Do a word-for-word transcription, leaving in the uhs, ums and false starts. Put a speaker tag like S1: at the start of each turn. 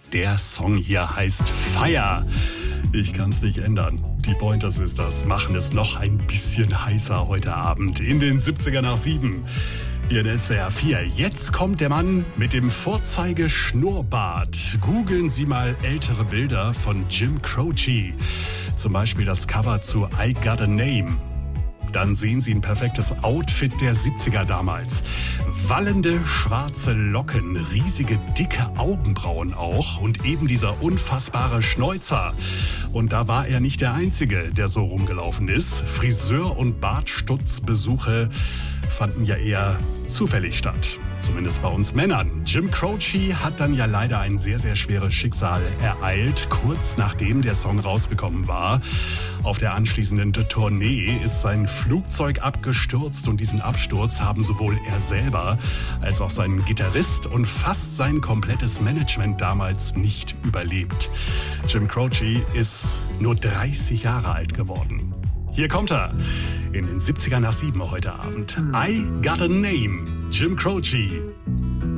S1: Der Song hier heißt Fire. Ich kann's nicht ändern. Die Pointer Sisters machen es noch ein bisschen heißer heute Abend in den siebziger nach sieben. Hier in S W R vier. Jetzt kommt der Mann mit dem Vorzeigeschnurrbart. Googeln Sie mal ältere Bilder von Jim Croce. Zum Beispiel das Cover zu I Got a Name. Dann sehen Sie ein perfektes Outfit der siebziger damals. Wallende schwarze Locken, riesige dicke Augenbrauen auch und eben dieser unfassbare Schnäuzer. Und da war er nicht der Einzige, der so rumgelaufen ist. Friseur- und Bartstutzbesuche fanden ja eher zufällig statt. Zumindest bei uns Männern. Jim Croce hat dann ja leider ein sehr, sehr schweres Schicksal ereilt, kurz nachdem der Song rausgekommen war. Auf der anschließenden Tournee ist sein Flugzeug abgestürzt und diesen Absturz haben sowohl er selber als auch sein Gitarrist und fast sein komplettes Management damals nicht überlebt. Jim Croce ist nur dreißig Jahre alt geworden. Hier kommt er in den siebziger nach sieben heute Abend. I Got a Name, Jim Croce.